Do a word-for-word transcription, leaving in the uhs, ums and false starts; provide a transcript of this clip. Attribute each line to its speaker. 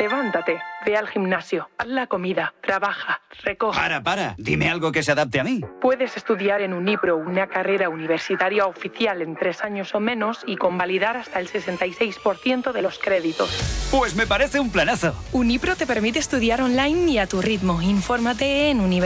Speaker 1: Levántate, ve al gimnasio, haz la comida, trabaja, recoge.
Speaker 2: Para, para, dime algo que se adapte a mí.
Speaker 1: Puedes estudiar en Unipro una carrera universitaria oficial en tres años o menos y convalidar hasta el sesenta y seis por ciento de los créditos.
Speaker 2: Pues me parece un planazo.
Speaker 3: Unipro te permite estudiar online y a tu ritmo. Infórmate en Universidad.